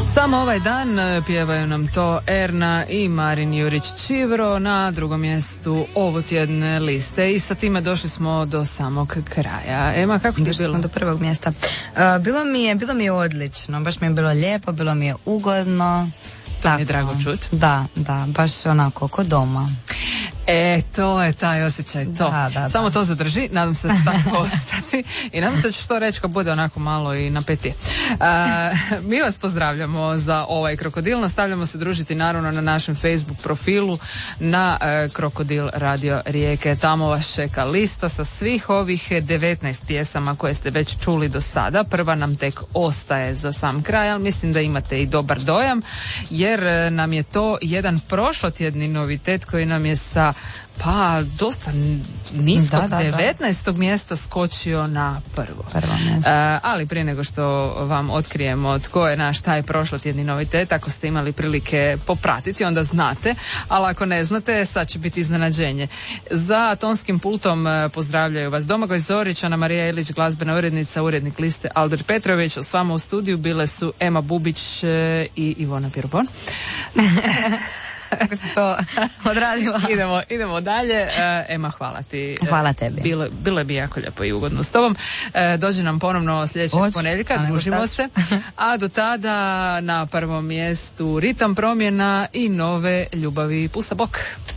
Samo ovaj dan pjevaju nam to Erna i Marin Jurić-Čivro na drugom mjestu ovotjedne liste i sa time došli smo do samog kraja. Ema, kako ti je bilo? Do prvog mjesta. Bilo mi je odlično, baš mi je bilo lijepo, bilo mi je ugodno. To mi je drago čut. Da, baš onako ko doma. To je taj osjećaj, to. Da. Samo to zadrži, nadam se da će tako ostati i nadam se da ćeš to reći kad bude onako malo i napetije. Mi vas pozdravljamo za ovaj Krokodil, nastavljamo se družiti naravno na našem Facebook profilu na Krokodil Radio Rijeke. Tamo vas čeka lista sa svih ovih 19 pjesama koje ste već čuli do sada. Prva nam tek ostaje za sam kraj, ali mislim da imate i dobar dojam, jer nam je to jedan prošlotjedni novitet koji nam je sa dosta niskog 19. mjesta skočio na prvo mjesto. Ali prije nego što vam otkrijemo tko je naš taj prošlotjedni novitet, ako ste imali prilike popratiti, onda znate, ali ako ne znate, sad će biti iznenađenje. Za tonskim pultom pozdravljaju vas Domagoj Zorić, Ana Marija Ilić, glazbena urednica, urednik liste Albert Petrović. S vama u studiju bile su Ema Bubić i Ivona Pirbon. Kako si to odradila? Idemo dalje. Ema, hvala ti. Hvala tebi. Bilo bi jako lijepo i ugodno s tobom. Dođi nam ponovno sljedećeg ponedjeljka, družimo se. A do tada na prvom mjestu Ritam promjena i nove ljubavi. Pusa bok.